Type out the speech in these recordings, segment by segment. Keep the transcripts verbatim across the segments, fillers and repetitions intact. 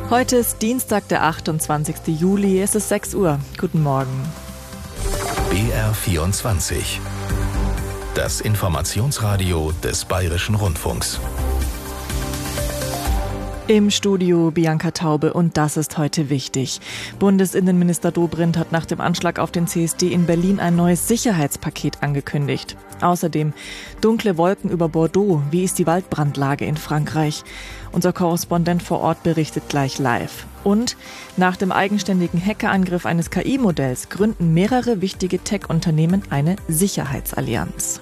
Heute ist Dienstag, der achtundzwanzigste Juli. Es ist sechs Uhr. Guten Morgen. B R vierundzwanzig. Das Informationsradio des Bayerischen Rundfunks. Im Studio Bianca Taube und das ist heute wichtig. Bundesinnenminister Dobrindt hat nach dem Anschlag auf den C S D in Berlin ein neues Sicherheitspaket angekündigt. Außerdem dunkle Wolken über Bordeaux. Wie ist die Waldbrandlage in Frankreich? Unser Korrespondent vor Ort berichtet gleich live. Und nach dem eigenständigen Hackerangriff eines K I-Modells gründen mehrere wichtige Tech-Unternehmen eine Sicherheitsallianz.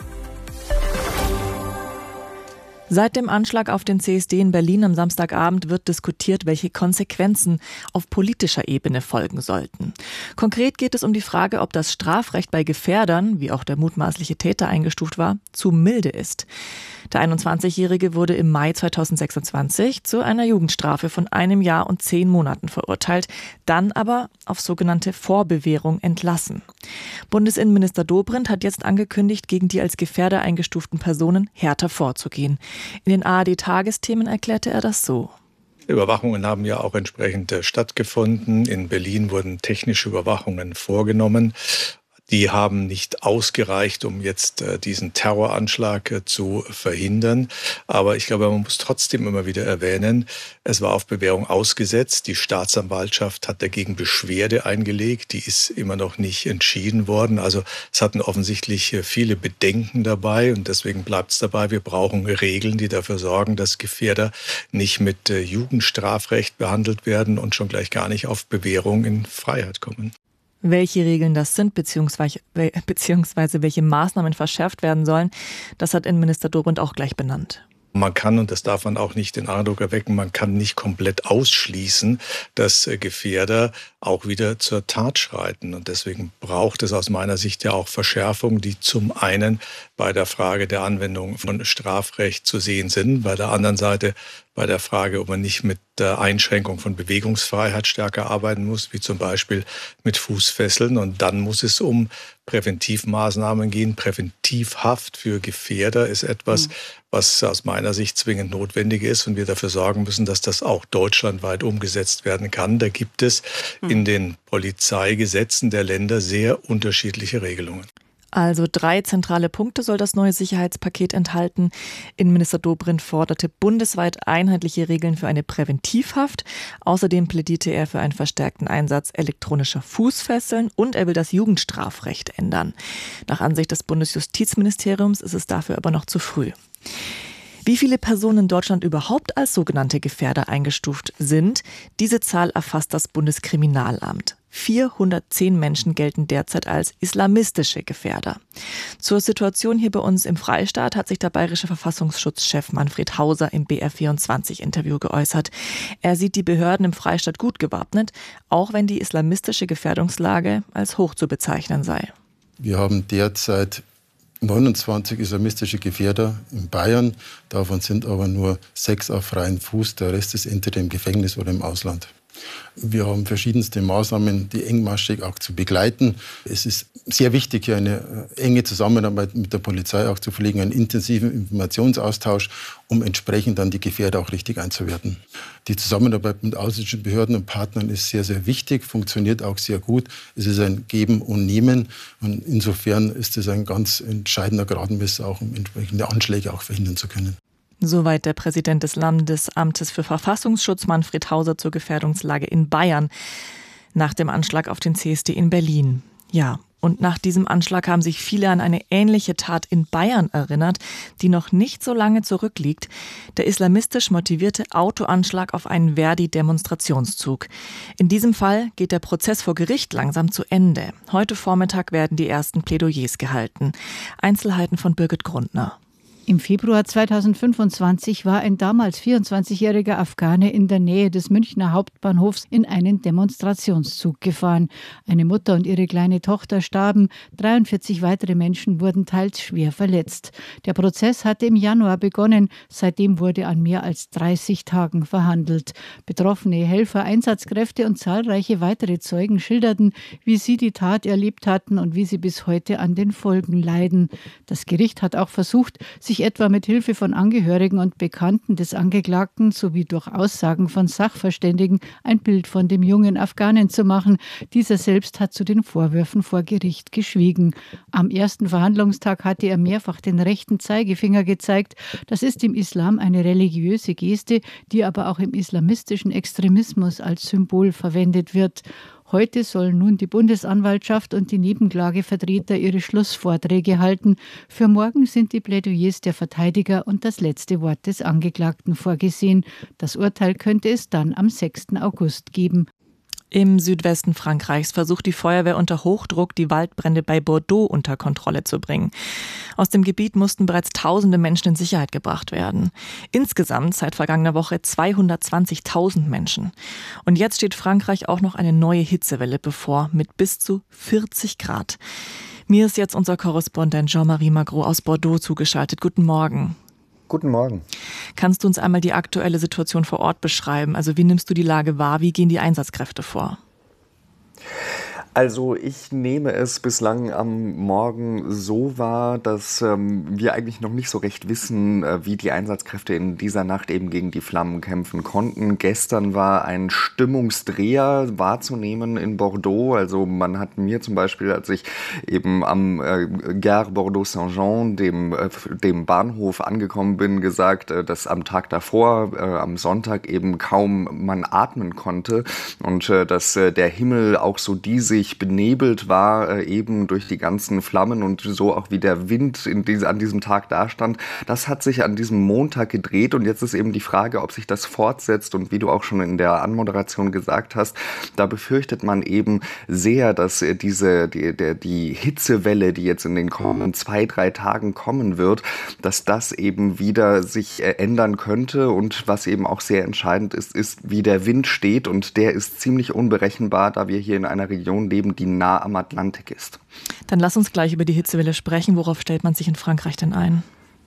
Seit dem Anschlag auf den C S D in Berlin am Samstagabend wird diskutiert, welche Konsequenzen auf politischer Ebene folgen sollten. Konkret geht es um die Frage, ob das Strafrecht bei Gefährdern, wie auch der mutmaßliche Täter eingestuft war, zu milde ist. Der einundzwanzigjährige wurde im Mai zweitausendsechsundzwanzig zu einer Jugendstrafe von einem Jahr und zehn Monaten verurteilt, dann aber auf sogenannte Vorbewährung entlassen. Bundesinnenminister Dobrindt hat jetzt angekündigt, gegen die als Gefährder eingestuften Personen härter vorzugehen. In den A R D-Tagesthemen erklärte er das so. Überwachungen haben ja auch entsprechend stattgefunden. In Berlin wurden technische Überwachungen vorgenommen. Die haben nicht ausgereicht, um jetzt äh, diesen Terroranschlag äh, zu verhindern. Aber ich glaube, man muss trotzdem immer wieder erwähnen, es war auf Bewährung ausgesetzt. Die Staatsanwaltschaft hat dagegen Beschwerde eingelegt. Die ist immer noch nicht entschieden worden. Also es hatten offensichtlich äh, viele Bedenken dabei. Und deswegen bleibt es dabei, wir brauchen Regeln, die dafür sorgen, dass Gefährder nicht mit äh, Jugendstrafrecht behandelt werden und schon gleich gar nicht auf Bewährung in Freiheit kommen. Welche Regeln das sind, beziehungsweise, beziehungsweise welche Maßnahmen verschärft werden sollen, das hat Innenminister Dobrindt auch gleich benannt. Man kann, und das darf man auch nicht den Eindruck erwecken, man kann nicht komplett ausschließen, dass Gefährder auch wieder zur Tat schreiten. Und deswegen braucht es aus meiner Sicht ja auch Verschärfungen, die zum einen bei der Frage der Anwendung von Strafrecht zu sehen sind, bei der anderen Seite bei der Frage, ob man nicht mit der Einschränkung von Bewegungsfreiheit stärker arbeiten muss, wie zum Beispiel mit Fußfesseln. Und dann muss es um Präventivmaßnahmen gehen. Präventivhaft für Gefährder ist etwas, mhm. was aus meiner Sicht zwingend notwendig ist und wir dafür sorgen müssen, dass das auch deutschlandweit umgesetzt werden kann. Da gibt es mhm. in den Polizeigesetzen der Länder sehr unterschiedliche Regelungen. Also drei zentrale Punkte soll das neue Sicherheitspaket enthalten. Innenminister Dobrindt forderte bundesweit einheitliche Regeln für eine Präventivhaft. Außerdem plädierte er für einen verstärkten Einsatz elektronischer Fußfesseln und er will das Jugendstrafrecht ändern. Nach Ansicht des Bundesjustizministeriums ist es dafür aber noch zu früh. Wie viele Personen in Deutschland überhaupt als sogenannte Gefährder eingestuft sind, diese Zahl erfasst das Bundeskriminalamt. vierhundertzehn Menschen gelten derzeit als islamistische Gefährder. Zur Situation hier bei uns im Freistaat hat sich der bayerische Verfassungsschutzchef Manfred Hauser im B R vierundzwanzig-Interview geäußert. Er sieht die Behörden im Freistaat gut gewappnet, auch wenn die islamistische Gefährdungslage als hoch zu bezeichnen sei. Wir haben derzeit neunundzwanzig islamistische Gefährder in Bayern. Davon sind aber nur sechs auf freiem Fuß. Der Rest ist entweder im Gefängnis oder im Ausland. Wir haben verschiedenste Maßnahmen, die engmaschig auch zu begleiten. Es ist sehr wichtig, hier eine enge Zusammenarbeit mit der Polizei auch zu pflegen, einen intensiven Informationsaustausch, um entsprechend dann die Gefährder auch richtig einzuwerten. Die Zusammenarbeit mit ausländischen Behörden und Partnern ist sehr, sehr wichtig, funktioniert auch sehr gut. Es ist ein Geben und Nehmen und insofern ist es ein ganz entscheidender Gradmesser, auch um entsprechende Anschläge auch verhindern zu können. Soweit der Präsident des Landesamtes für Verfassungsschutz, Manfred Hauser, zur Gefährdungslage in Bayern nach dem Anschlag auf den C S D in Berlin. Ja, und nach diesem Anschlag haben sich viele an eine ähnliche Tat in Bayern erinnert, die noch nicht so lange zurückliegt. Der islamistisch motivierte Autoanschlag auf einen Verdi-Demonstrationszug. In diesem Fall geht der Prozess vor Gericht langsam zu Ende. Heute Vormittag werden die ersten Plädoyers gehalten. Einzelheiten von Birgit Grundner. Im Februar zweitausendfünfundzwanzig war ein damals vierundzwanzigjähriger Afghane in der Nähe des Münchner Hauptbahnhofs in einen Demonstrationszug gefahren. Eine Mutter und ihre kleine Tochter starben, dreiundvierzig weitere Menschen wurden teils schwer verletzt. Der Prozess hatte im Januar begonnen, seitdem wurde an mehr als dreißig Tagen verhandelt. Betroffene Helfer, Einsatzkräfte und zahlreiche weitere Zeugen schilderten, wie sie die Tat erlebt hatten und wie sie bis heute an den Folgen leiden. Das Gericht hat auch versucht, sich sich etwa mit Hilfe von Angehörigen und Bekannten des Angeklagten sowie durch Aussagen von Sachverständigen ein Bild von dem jungen Afghanen zu machen. Dieser selbst hat zu den Vorwürfen vor Gericht geschwiegen. Am ersten Verhandlungstag hatte er mehrfach den rechten Zeigefinger gezeigt. Das ist im Islam eine religiöse Geste, die aber auch im islamistischen Extremismus als Symbol verwendet wird. Heute sollen nun die Bundesanwaltschaft und die Nebenklagevertreter ihre Schlussvorträge halten. Für morgen sind die Plädoyers der Verteidiger und das letzte Wort des Angeklagten vorgesehen. Das Urteil könnte es dann am sechsten August geben. Im Südwesten Frankreichs versucht die Feuerwehr unter Hochdruck, die Waldbrände bei Bordeaux unter Kontrolle zu bringen. Aus dem Gebiet mussten bereits tausende Menschen in Sicherheit gebracht werden. Insgesamt seit vergangener Woche zweihundertzwanzigtausend Menschen. Und jetzt steht Frankreich auch noch eine neue Hitzewelle bevor, mit bis zu vierzig Grad. Mir ist jetzt unser Korrespondent Jean-Marie Magro aus Bordeaux zugeschaltet. Guten Morgen. Guten Morgen. Kannst du uns einmal die aktuelle Situation vor Ort beschreiben? Also wie nimmst du die Lage wahr? Wie gehen die Einsatzkräfte vor? Also ich nehme es bislang am Morgen so wahr, dass ähm, wir eigentlich noch nicht so recht wissen, äh, wie die Einsatzkräfte in dieser Nacht eben gegen die Flammen kämpfen konnten. Gestern war ein Stimmungsdreher wahrzunehmen in Bordeaux. Also man hat mir zum Beispiel, als ich eben am äh, Gare Bordeaux-Saint-Jean, dem, äh, dem Bahnhof angekommen bin, gesagt, äh, dass am Tag davor, äh, am Sonntag eben kaum man atmen konnte und äh, dass äh, der Himmel auch so diesig benebelt war, äh, eben durch die ganzen Flammen und so auch wie der Wind in diese, an diesem Tag dastand. Das hat sich an diesem Montag gedreht und jetzt ist eben die Frage, ob sich das fortsetzt und wie du auch schon in der Anmoderation gesagt hast, da befürchtet man eben sehr, dass äh, diese, die, der, die Hitzewelle, die jetzt in den kommenden zwei, drei Tagen kommen wird, dass das eben wieder sich äh, ändern könnte und was eben auch sehr entscheidend ist, ist, wie der Wind steht und der ist ziemlich unberechenbar, da wir hier in einer Region leben, die nah am Atlantik ist. Dann lass uns gleich über die Hitzewelle sprechen. Worauf stellt man sich in Frankreich denn ein?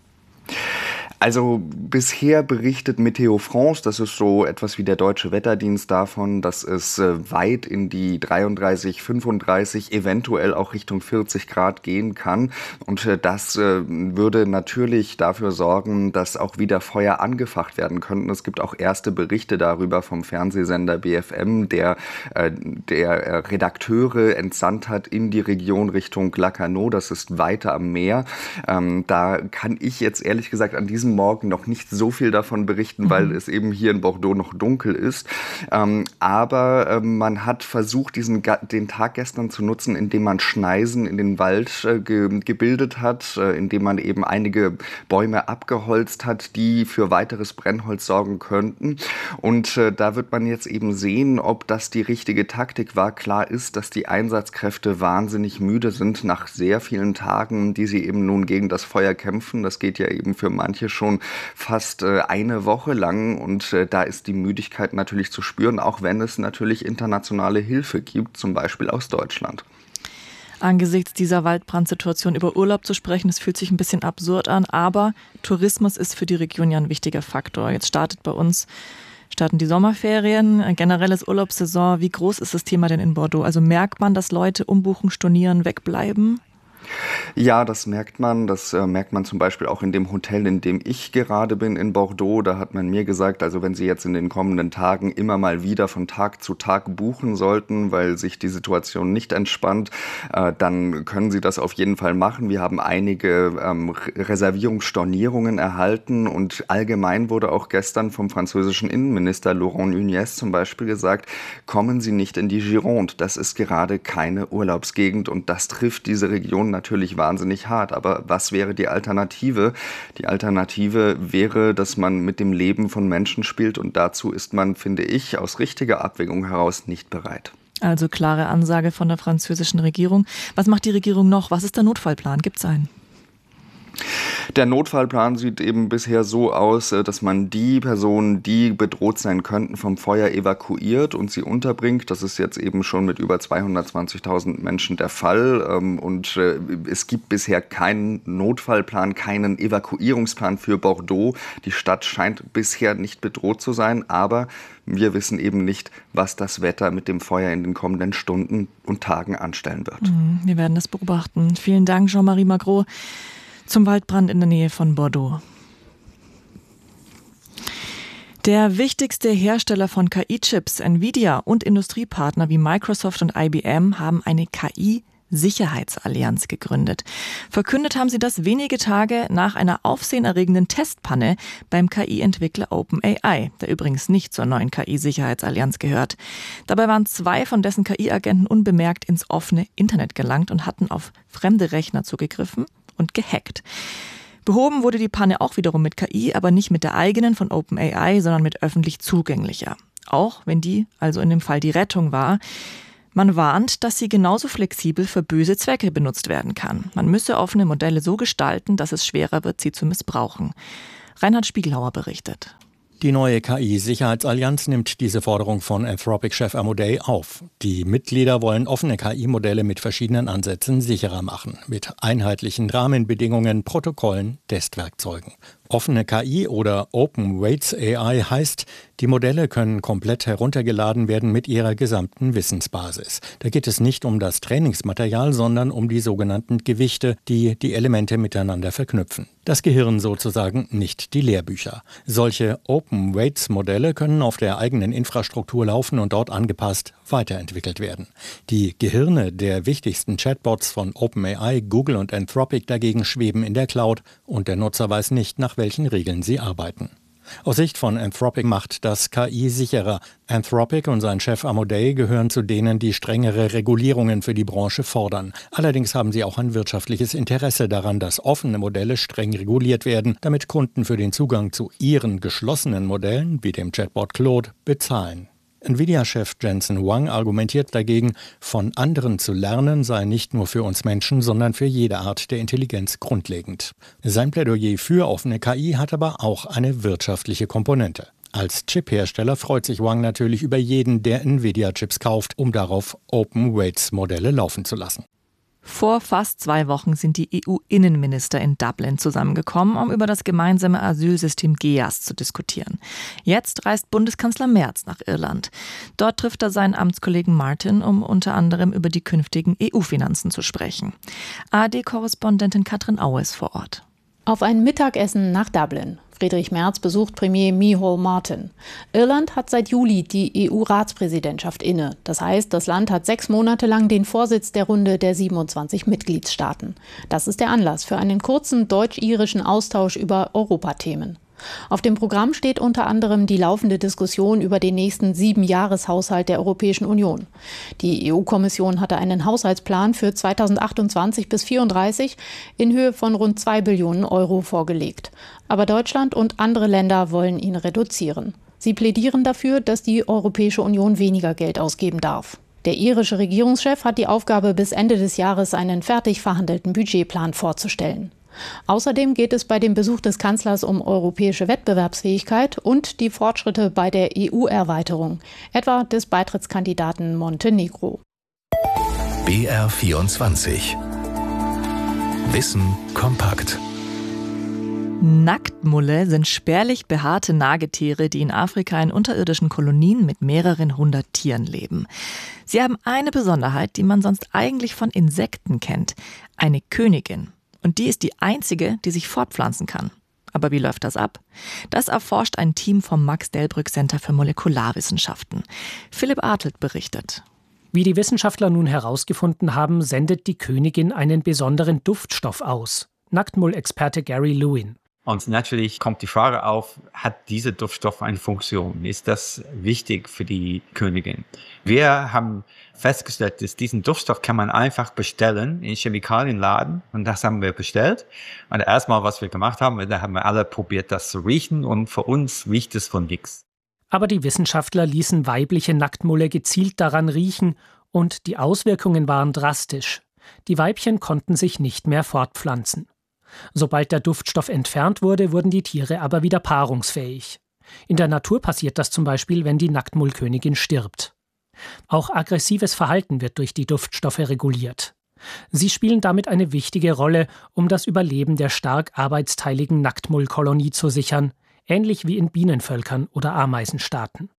Also bisher berichtet Météo France, das ist so etwas wie der deutsche Wetterdienst, davon, dass es äh, weit in die dreiunddreißig, fünfunddreißig, eventuell auch Richtung vierzig Grad gehen kann. Und äh, das äh, würde natürlich dafür sorgen, dass auch wieder Feuer angefacht werden könnten. Es gibt auch erste Berichte darüber vom Fernsehsender B F M, der, äh, der äh, Redakteure entsandt hat in die Region Richtung Lacanau. Das ist weiter am Meer. Ähm, da kann ich jetzt ehrlich gesagt an diesem Morgen noch nicht so viel davon berichten, mhm. weil es eben hier in Bordeaux noch dunkel ist. Ähm, aber äh, man hat versucht, diesen, den Tag gestern zu nutzen, indem man Schneisen in den Wald äh, ge, gebildet hat, äh, indem man eben einige Bäume abgeholzt hat, die für weiteres Brennholz sorgen könnten. Und äh, da wird man jetzt eben sehen, ob das die richtige Taktik war. Klar ist, dass die Einsatzkräfte wahnsinnig müde sind nach sehr vielen Tagen, die sie eben nun gegen das Feuer kämpfen. Das geht ja eben für manche schon schon fast äh, eine Woche lang und äh, da ist die Müdigkeit natürlich zu spüren, auch wenn es natürlich internationale Hilfe gibt, zum Beispiel aus Deutschland. Angesichts dieser Waldbrandsituation über Urlaub zu sprechen, das fühlt sich ein bisschen absurd an, aber Tourismus ist für die Region ja ein wichtiger Faktor. Jetzt startet bei uns starten die Sommerferien, generelles Urlaubssaison. Wie groß ist das Thema denn in Bordeaux? Also merkt man, dass Leute umbuchen, stornieren, wegbleiben? Ja, das merkt man. Das äh, merkt man zum Beispiel auch in dem Hotel, in dem ich gerade bin in Bordeaux. Da hat man mir gesagt, also wenn Sie jetzt in den kommenden Tagen immer mal wieder von Tag zu Tag buchen sollten, weil sich die Situation nicht entspannt, äh, dann können Sie das auf jeden Fall machen. Wir haben einige ähm, Reservierungsstornierungen erhalten und allgemein wurde auch gestern vom französischen Innenminister Laurent Nunez zum Beispiel gesagt, kommen Sie nicht in die Gironde. Das ist gerade keine Urlaubsgegend und das trifft diese Region natürlich wahnsinnig hart. Aber was wäre die Alternative? Die Alternative wäre, dass man mit dem Leben von Menschen spielt und dazu ist man, finde ich, aus richtiger Abwägung heraus nicht bereit. Also klare Ansage von der französischen Regierung. Was macht die Regierung noch? Was ist der Notfallplan? Gibt es einen? Der Notfallplan sieht eben bisher so aus, dass man die Personen, die bedroht sein könnten, vom Feuer evakuiert und sie unterbringt. Das ist jetzt eben schon mit über zweihundertzwanzigtausend Menschen der Fall. Und es gibt bisher keinen Notfallplan, keinen Evakuierungsplan für Bordeaux. Die Stadt scheint bisher nicht bedroht zu sein, aber wir wissen eben nicht, was das Wetter mit dem Feuer in den kommenden Stunden und Tagen anstellen wird. Wir werden das beobachten. Vielen Dank, Jean-Marie Magro. Zum Waldbrand in der Nähe von Bordeaux. Der wichtigste Hersteller von K I-Chips, Nvidia, und Industriepartner wie Microsoft und I B M haben eine K I-Sicherheitsallianz gegründet. Verkündet haben sie das wenige Tage nach einer aufsehenerregenden Testpanne beim K I-Entwickler OpenAI, der übrigens nicht zur neuen K I-Sicherheitsallianz gehört. Dabei waren zwei von dessen K I-Agenten unbemerkt ins offene Internet gelangt und hatten auf fremde Rechner zugegriffen und gehackt. Behoben wurde die Panne auch wiederum mit K I, aber nicht mit der eigenen von OpenAI, sondern mit öffentlich zugänglicher. Auch wenn die also in dem Fall die Rettung war. Man warnt, dass sie genauso flexibel für böse Zwecke benutzt werden kann. Man müsse offene Modelle so gestalten, dass es schwerer wird, sie zu missbrauchen. Reinhard Spiegelhauer berichtet. Die neue K I-Sicherheitsallianz nimmt diese Forderung von Anthropic-Chef Amodei auf. Die Mitglieder wollen offene K I-Modelle mit verschiedenen Ansätzen sicherer machen, mit einheitlichen Rahmenbedingungen, Protokollen, Testwerkzeugen. Offene K I oder Open Weights A I heißt, die Modelle können komplett heruntergeladen werden mit ihrer gesamten Wissensbasis. Da geht es nicht um das Trainingsmaterial, sondern um die sogenannten Gewichte, die die Elemente miteinander verknüpfen. Das Gehirn sozusagen, nicht die Lehrbücher. Solche Open Weights Modelle können auf der eigenen Infrastruktur laufen und dort angepasst weiterentwickelt werden. Die Gehirne der wichtigsten Chatbots von OpenAI, Google und Anthropic dagegen schweben in der Cloud und der Nutzer weiß nicht, nach welchen Regeln sie arbeiten. Aus Sicht von Anthropic macht das K I sicherer. Anthropic und sein Chef Amodei gehören zu denen, die strengere Regulierungen für die Branche fordern. Allerdings haben sie auch ein wirtschaftliches Interesse daran, dass offene Modelle streng reguliert werden, damit Kunden für den Zugang zu ihren geschlossenen Modellen, wie dem Chatbot Claude, bezahlen. Nvidia-Chef Jensen Huang argumentiert dagegen, von anderen zu lernen sei nicht nur für uns Menschen, sondern für jede Art der Intelligenz grundlegend. Sein Plädoyer für offene K I hat aber auch eine wirtschaftliche Komponente. Als Chip-Hersteller freut sich Huang natürlich über jeden, der Nvidia-Chips kauft, um darauf Open-Weights-Modelle laufen zu lassen. Vor fast zwei Wochen sind die E U-Innenminister in Dublin zusammengekommen, um über das gemeinsame Asylsystem G E A S zu diskutieren. Jetzt reist Bundeskanzler Merz nach Irland. Dort trifft er seinen Amtskollegen Martin, um unter anderem über die künftigen E U-Finanzen zu sprechen. A R D-Korrespondentin Katrin Aue ist vor Ort. Auf ein Mittagessen nach Dublin. Friedrich Merz besucht Premier Micheál Martin. Irland hat seit Juli die E U-Ratspräsidentschaft inne. Das heißt, das Land hat sechs Monate lang den Vorsitz der Runde der siebenundzwanzig Mitgliedstaaten. Das ist der Anlass für einen kurzen deutsch-irischen Austausch über Europathemen. Auf dem Programm steht unter anderem die laufende Diskussion über den nächsten Siebenjahreshaushalt der Europäischen Union. Die E U-Kommission hatte einen Haushaltsplan für zweitausendachtundzwanzig bis vierunddreißig in Höhe von rund zwei Billionen Euro vorgelegt. Aber Deutschland und andere Länder wollen ihn reduzieren. Sie plädieren dafür, dass die Europäische Union weniger Geld ausgeben darf. Der irische Regierungschef hat die Aufgabe, bis Ende des Jahres einen fertig verhandelten Budgetplan vorzustellen. Außerdem geht es bei dem Besuch des Kanzlers um europäische Wettbewerbsfähigkeit und die Fortschritte bei der E U-Erweiterung, etwa des Beitrittskandidaten Montenegro. B R vierundzwanzig. Wissen kompakt. Nacktmulle sind spärlich behaarte Nagetiere, die in Afrika in unterirdischen Kolonien mit mehreren hundert Tieren leben. Sie haben eine Besonderheit, die man sonst eigentlich von Insekten kennt: eine Königin. Und die ist die einzige, die sich fortpflanzen kann. Aber wie läuft das ab? Das erforscht ein Team vom Max-Delbrück-Center für Molekularwissenschaften. Philipp Artelt berichtet. Wie die Wissenschaftler nun herausgefunden haben, sendet die Königin einen besonderen Duftstoff aus. Nacktmull-Experte Gary Lewin. Und natürlich kommt die Frage auf, hat dieser Duftstoff eine Funktion? Ist das wichtig für die Königin? Wir haben festgestellt, dass diesen Duftstoff kann man einfach bestellen in Chemikalienladen. Und das haben wir bestellt. Und erstmal, was wir gemacht haben, da haben wir alle probiert, das zu riechen. Und für uns riecht es von nichts. Aber die Wissenschaftler ließen weibliche Nacktmulle gezielt daran riechen. Und die Auswirkungen waren drastisch. Die Weibchen konnten sich nicht mehr fortpflanzen. Sobald der Duftstoff entfernt wurde, wurden die Tiere aber wieder paarungsfähig. In der Natur passiert das zum Beispiel, wenn die Nacktmullkönigin stirbt. Auch aggressives Verhalten wird durch die Duftstoffe reguliert. Sie spielen damit eine wichtige Rolle, um das Überleben der stark arbeitsteiligen Nacktmullkolonie zu sichern, ähnlich wie in Bienenvölkern oder Ameisenstaaten.